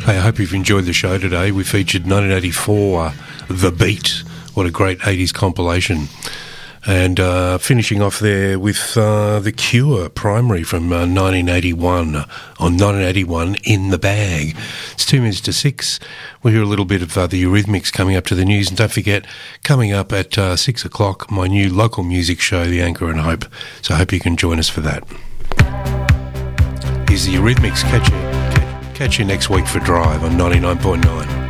Hey, I hope you've enjoyed the show today. We featured 1984, The Beat. What a great 80s compilation. And finishing off there with The Cure, Primary from 1981, on 1981, In the Bag. It's 2 minutes to 6. We'll hear a little bit of the Eurythmics coming up to the news. And don't forget, coming up at 6 o'clock, my new local music show, The Anchor and Hope. So I hope you can join us for that. Here's the Eurythmics. Catch you next week for Drive on 99.9.